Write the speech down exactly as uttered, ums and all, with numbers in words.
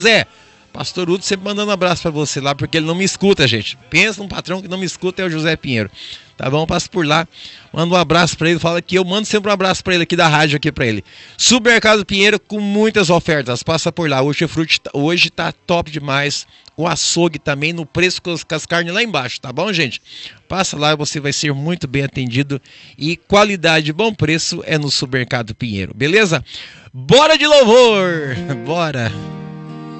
Zé, Pastor Udo sempre mandando um abraço pra você lá, porque ele não me escuta, gente. Pensa num patrão que não me escuta, é o José Pinheiro. Tá bom? Passa por lá, manda um abraço pra ele, fala que eu mando sempre um abraço pra ele aqui da rádio aqui pra ele. Supermercado Pinheiro com muitas ofertas, passa por lá. O Hortifruti hoje tá top demais. O açougue também no preço com as carnes lá embaixo, tá bom, gente? Passa lá, você vai ser muito bem atendido e qualidade, bom preço é no Supermercado Pinheiro, beleza? Bora de louvor! Bora!